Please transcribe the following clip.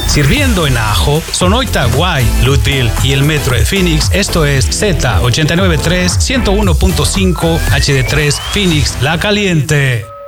Sirviendo en Ajo, Sonoita, Guay, Lutville y el Metro de Phoenix. Esto es Z893 101.5 HD3 Phoenix La Caliente.